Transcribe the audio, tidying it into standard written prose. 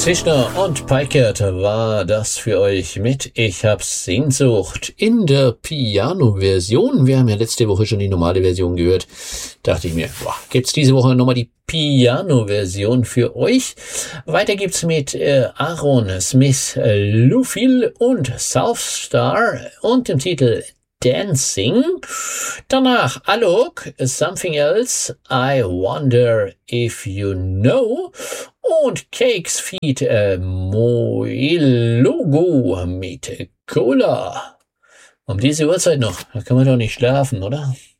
Zischner und Peikert war das für euch mit Ich hab Sehnsucht in der Piano-Version. Wir haben ja letzte Woche schon die normale Version gehört. Dachte ich mir, gibt's diese Woche nochmal die Piano-Version für euch. Weiter gibt's mit Aaron Smith, Lufil und Southstar und dem Titel Dancing. Danach Alok, Something Else, I Wonder If You Know und Cakes Feed Moilogo mit Cola. Um diese Uhrzeit noch, da kann man doch nicht schlafen, oder?